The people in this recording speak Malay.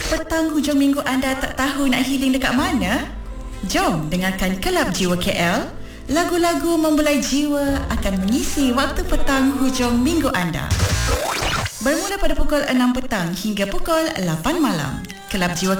Petang hujung minggu anda tak tahu nak healing dekat mana? Jom dengarkan Kelab Jiwa KL. Lagu-lagu membelai jiwa akan mengisi waktu petang hujung minggu anda. Bermula pada pukul 6 petang hingga pukul 8 malam. Kelab Jiwa